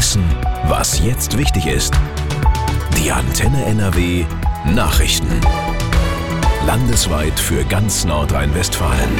wissen, was jetzt wichtig ist. Die Antenne NRW Nachrichten. Landesweit für ganz Nordrhein-Westfalen.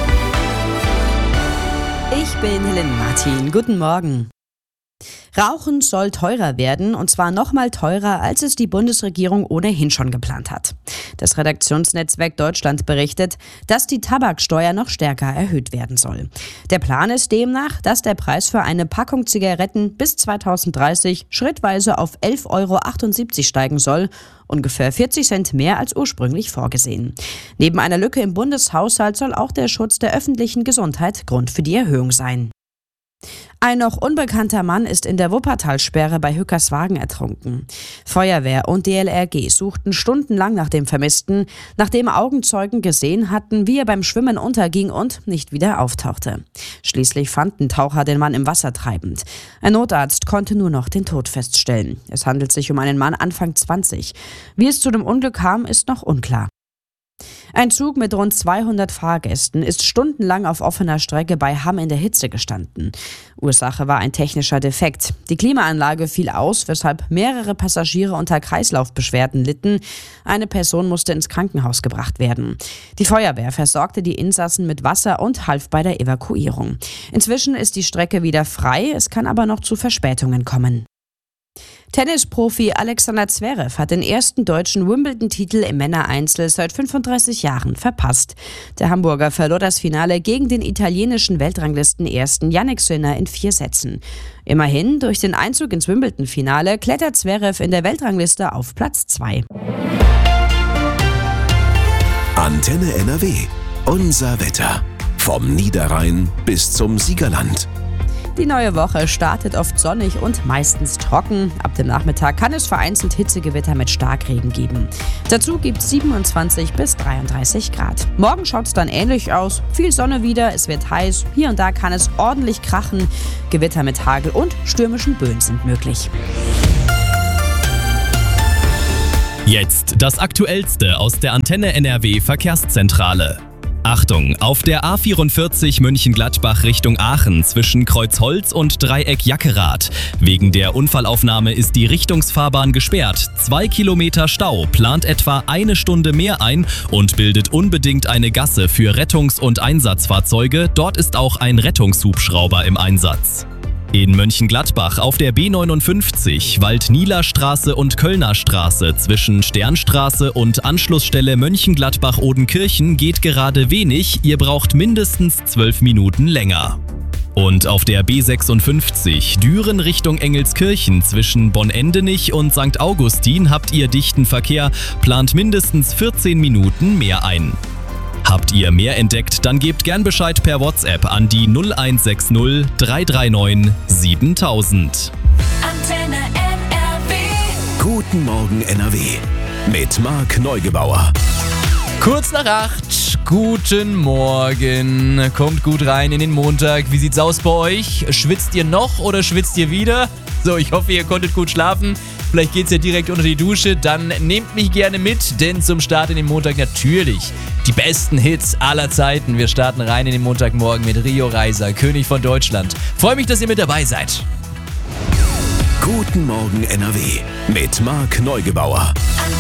Ich bin Helene Martin. Guten Morgen. Rauchen soll teurer werden, und zwar noch mal teurer, als es die Bundesregierung ohnehin schon geplant hat. Das Redaktionsnetzwerk Deutschland berichtet, dass die Tabaksteuer noch stärker erhöht werden soll. Der Plan ist demnach, dass der Preis für eine Packung Zigaretten bis 2030 schrittweise auf 11,78 € steigen soll, ungefähr 40 Cent mehr als ursprünglich vorgesehen. Neben einer Lücke im Bundeshaushalt soll auch der Schutz der öffentlichen Gesundheit Grund für die Erhöhung sein. Ein noch unbekannter Mann ist in der Wuppertalsperre bei Hückerswagen ertrunken. Feuerwehr und DLRG suchten stundenlang nach dem Vermissten, nachdem Augenzeugen gesehen hatten, wie er beim Schwimmen unterging und nicht wieder auftauchte. Schließlich fanden Taucher den Mann im Wasser treibend. Ein Notarzt konnte nur noch den Tod feststellen. Es handelt sich um einen Mann Anfang 20. Wie es zu dem Unglück kam, ist noch unklar. Ein Zug mit rund 200 Fahrgästen ist stundenlang auf offener Strecke bei Hamm in der Hitze gestanden. Ursache war ein technischer Defekt. Die Klimaanlage fiel aus, weshalb mehrere Passagiere unter Kreislaufbeschwerden litten. Eine Person musste ins Krankenhaus gebracht werden. Die Feuerwehr versorgte die Insassen mit Wasser und half bei der Evakuierung. Inzwischen ist die Strecke wieder frei, es kann aber noch zu Verspätungen kommen. Tennisprofi Alexander Zverev hat den ersten deutschen Wimbledon-Titel im Männereinzel seit 35 Jahren verpasst. Der Hamburger verlor das Finale gegen den italienischen Weltranglisten-Ersten Jannik Sinner in 4 Sätzen. Immerhin, durch den Einzug ins Wimbledon-Finale klettert Zverev in der Weltrangliste auf Platz 2. Antenne NRW. Unser Wetter. Vom Niederrhein bis zum Siegerland. Die neue Woche startet oft sonnig und meistens trocken. Ab dem Nachmittag kann es vereinzelt Hitzegewitter mit Starkregen geben. Dazu gibt es 27 bis 33 Grad. Morgen schaut es dann ähnlich aus. Viel Sonne wieder, es wird heiß. Hier und da kann es ordentlich krachen. Gewitter mit Hagel und stürmischen Böen sind möglich. Jetzt das Aktuellste aus der Antenne NRW Verkehrszentrale. Achtung, auf der A44 Mönchengladbach Richtung Aachen zwischen Kreuzholz und Dreieck Jackerath. Wegen der Unfallaufnahme ist die Richtungsfahrbahn gesperrt. 2 Kilometer Stau, plant etwa 1 Stunde mehr ein und bildet unbedingt eine Gasse für Rettungs- und Einsatzfahrzeuge. Dort ist auch ein Rettungshubschrauber im Einsatz. In Mönchengladbach auf der B59 Waldnieler-Straße und Kölner Straße zwischen Sternstraße und Anschlussstelle Mönchengladbach-Odenkirchen geht gerade wenig, ihr braucht mindestens 12 Minuten länger. Und auf der B56 Düren Richtung Engelskirchen zwischen Bonn-Endenich und St. Augustin habt ihr dichten Verkehr, plant mindestens 14 Minuten mehr ein. Habt ihr mehr entdeckt, dann gebt gern Bescheid per WhatsApp an die 0160 339 7000. Antenne NRW. Guten Morgen NRW. Mit Marc Neugebauer. Kurz nach 8, guten Morgen. Kommt gut rein in den Montag. Wie sieht's aus bei euch? Schwitzt ihr noch oder schwitzt ihr wieder? So, ich hoffe, ihr konntet gut schlafen. Vielleicht geht's ja direkt unter die Dusche. Dann nehmt mich gerne mit, denn zum Start in den Montag natürlich die besten Hits aller Zeiten. Wir starten rein in den Montagmorgen mit Rio Reiser, König von Deutschland. Freue mich, dass ihr mit dabei seid. Guten Morgen NRW. Mit Marc Neugebauer. Antenne